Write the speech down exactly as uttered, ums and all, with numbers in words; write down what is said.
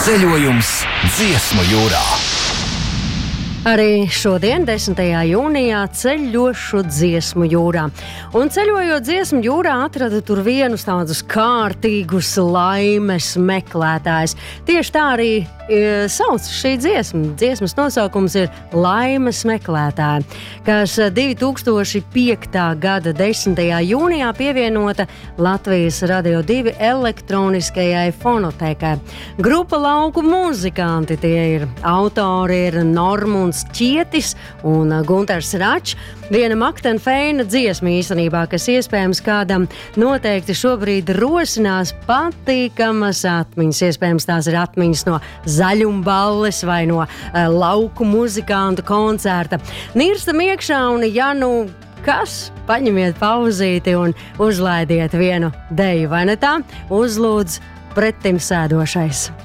Ceļojums Dziesmu jūrā. Arī šodien, desmitajā jūnijā, ceļošu dziesmu jūrā. Un ceļojot dziesmu jūrā, atradu tur vienus tādus kārtīgus laimes meklētājus. Tieši tā arī e, sauc šī dziesma. Dziesmas nosaukums ir Laimes meklētāji, kas divi tūkstoši piekta gada desmitajā jūnijā pievienota Latvijas Radio divi elektroniskajai fonotēkai. Grupa lauku muzikanti tie ir. Autori ir Normunds Čietis un Guntars Račs. Viena Maktenfeina dziesma īstenībā, kas iespējams kādam noteikti šobrīd rosinās patīkamas atmiņas. Iespējams tās ir atmiņas no zaļumballes vai no uh, lauku muzikantu koncerta. Nirstam iekšā un ja nu kas, paņemiet pauzīti un uzlaidiet vienu deju, vai ne tā? Uzlūdz pretim sēdošais.